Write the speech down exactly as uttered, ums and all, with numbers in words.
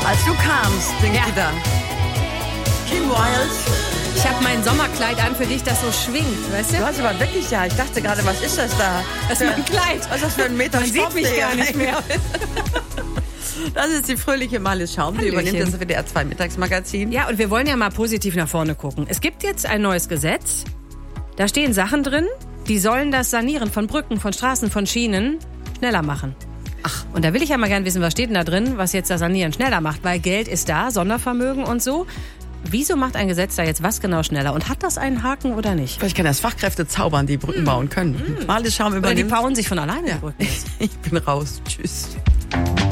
Als du kamst, denk Ja. ich da. Kim Wilde. Ich habe mein Sommerkleid an für dich, das so schwingt, weißt du? Du hast aber wirklich, ja, ich dachte gerade, was ist das da? Das ist mein Kleid. Was ist das für ein Meter Man sieht Stoff, mich Digga? gar nicht mehr. Das ist die fröhliche Marlies Schaum, die Hallöchen. übernimmt das W D R zwei Mittagsmagazin. Ja, und wir wollen ja mal positiv nach vorne gucken. Es gibt jetzt ein neues Gesetz. Da stehen Sachen drin, die sollen das Sanieren von Brücken, von Straßen, von Schienen schneller machen. Ach, und da will ich ja mal gerne wissen, was steht denn da drin, was jetzt das Sanieren schneller macht, weil Geld ist da, Sondervermögen und so. Wieso macht ein Gesetz da jetzt was genau schneller? Und hat das einen Haken oder nicht? Vielleicht kann das Fachkräfte zaubern, die Brücken mm. bauen können. Mm. Marlies Schaum Oder die übernimmt. bauen sich von alleine Ja. die Brücken. Ich bin raus. Tschüss.